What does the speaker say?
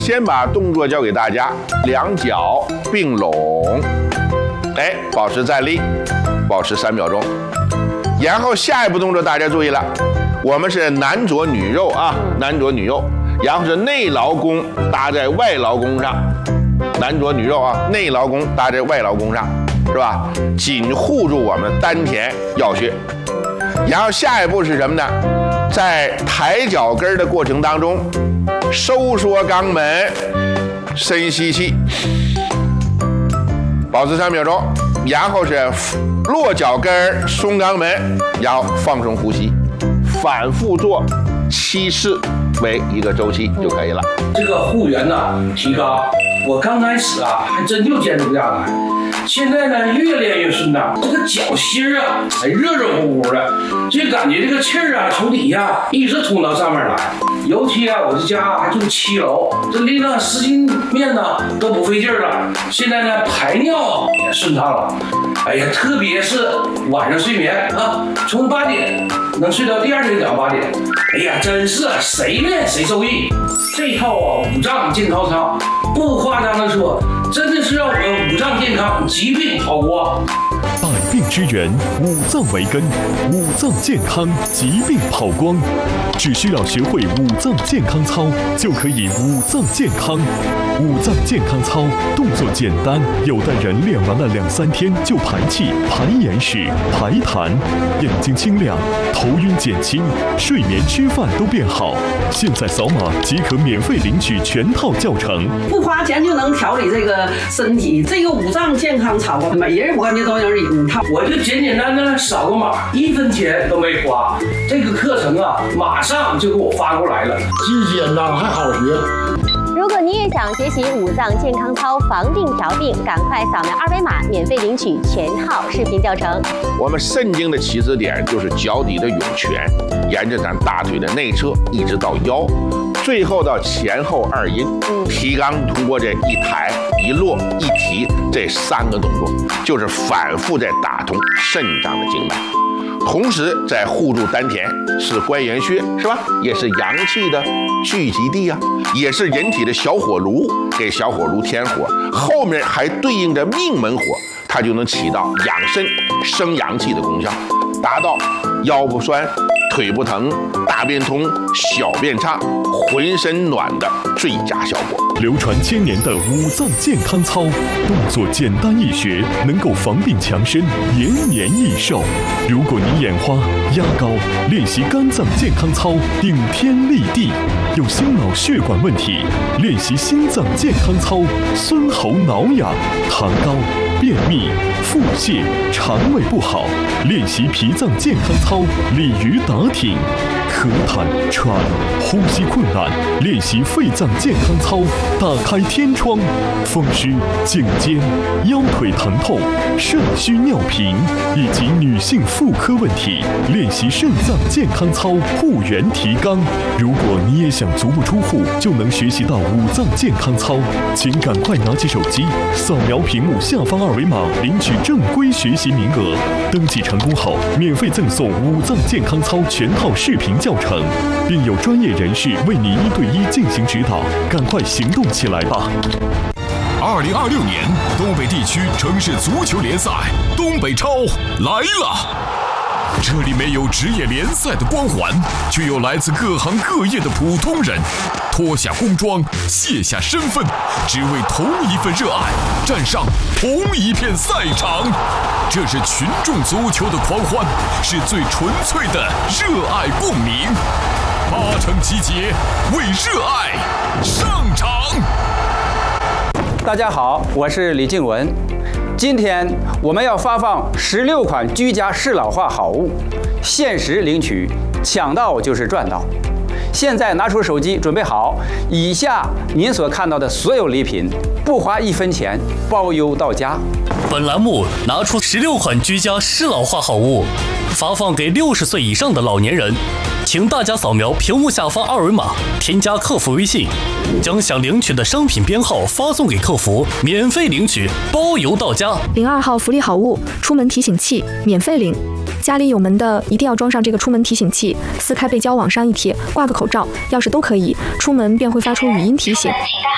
先把动作交给大家，两脚并拢，保持站立，保持3秒钟。然后下一步动作大家注意了，我们是男左女右啊，男左女右，然后是内劳宫搭在外劳宫上，男左女右啊，内劳宫搭在外劳宫上，是吧？紧护住我们丹田要穴。然后下一步是什么呢？在抬脚跟的过程当中，收缩肛门，深吸气，保持3秒钟，然后是落脚跟，松肛门，然后放松呼吸，反复做7次为一个周期就可以了。 这个护员呢提高，我刚开始还真就坚持不下来。现在呢，越练越顺当，这个脚心热热乎乎的，就感觉这个气儿从底下一直通到上面来。尤其我这家还住7楼，这拎了10斤面呢都不费劲了。现在呢，排尿也顺畅了。哎呀，特别是晚上睡眠从8点能睡到第2天早上8点。哎呀，真是谁练谁受益。这套五脏健康操，不夸张的说，真的是让我们五脏健康，疾病跑光。 百病之源，五脏为根，五脏健康，疾病跑光。只需要学会五脏健康操，就可以五脏健康。五脏健康操动作简单，有的人练完了2-3天就排气、排眼屎、排痰，眼睛清亮，头晕减轻，睡眠吃饭都变好。现在扫码即可免费领取全套教程， 不花钱就能调理这个身体。这个五脏健康操，每人我感觉都有一套。 我就简简单单扫个码，1分钱都没花。这个课程马上就给我发过来了， 既简单还好学。 如果你也想学习五脏健康操防病调病，赶快扫描2维码，免费领取全套视频教程。 我们肾经的起始点就是脚底的涌泉，沿着咱大腿的内侧一直到腰，最后到前后2阴。提肛通过这一抬、一落、一提这3个动作，就是反复在打通肾脏的经脉。同时在护住丹田，是关元穴，是吧？也是阳气的聚集地也是人体的小火炉，给小火炉添火。后面还对应着命门火，它就能起到养肾、生阳气的功效，达到腰不酸、腿不疼、大便通、小便畅、浑身暖的最佳效果。 流传1000年的五脏健康操，动作简单易学，能够防病强身，延年益寿。如果你眼花、压高，练习肝脏健康操，顶天立地；有心脑血管问题，练习心脏健康操，孙喉挠痒、痰高、便秘、腹泻、肠胃不好，练习脾脏健康操，鲤鱼打挺；咳痰、喘、呼吸困难，练习肺脏健康操，打开天窗；风湿、颈肩、腰腿疼痛、肾虚尿频以及女性妇科问题，练习肾脏健康操，护元提肛。如果你也想足不出户就能学习到五脏健康操，请赶快拿起手机，扫描屏幕下方2维码，领取正规学习名额。登记成功后，免费赠送五脏健康操全套视频教程，并有专业人士为你1对1进行指导。赶快行动起来吧 ！2026年东北地区城市足球联赛东北超来了。这里没有职业联赛的光环，却有来自各行各业的普通人，脱下工装，卸下身份，只为同一份热爱，站上同一片赛场。这是群众足球的狂欢，是最纯粹的热爱共鸣。8城集结，为热爱上场。 大家好，我是李静文。今天我们要发放16款居家适老化好物，限时领取，抢到就是赚到。现在拿出手机准备好，以下您所看到的所有礼品，不花1分钱，包邮到家。 本栏目拿出16款居家适老化好物，发放给60岁以上的老年人。请大家扫描屏幕下方2维码，添加客服微信，将想领取的商品编号发送给客服，免费领取，包邮到家。 02号福利好物，出门提醒器，免费领。家里有门的一定要装上这个出门提醒器，撕开背胶往上一贴，挂个口罩、钥匙都可以，出门便会发出语音提醒。